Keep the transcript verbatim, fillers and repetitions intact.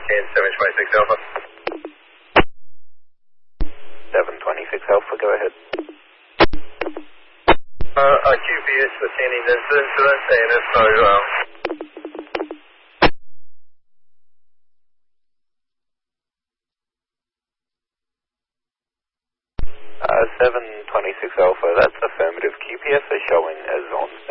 And seven twenty-six Alpha. seven twenty-six Alpha, go ahead. Uh, uh, Q P S attending this incident and if so, um, Uh, seven twenty-six Alpha, that's affirmative. Q P S is showing as on